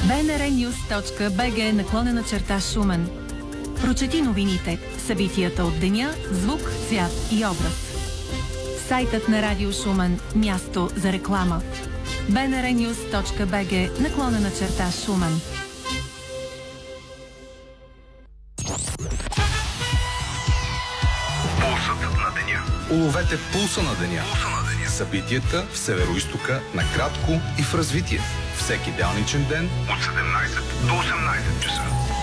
bnrnews.bg/Шумен. Прочети новините, събитията от деня, звук, цвят и образ. Сайтът на Радио Шумен – място за реклама. bnrnews.bg/Шумен. Пулсът на деня. Уловете пулса на деня. Събитията в Североизтока накратко и в развитие. Всеки делничен ден от 17 до 18 часа.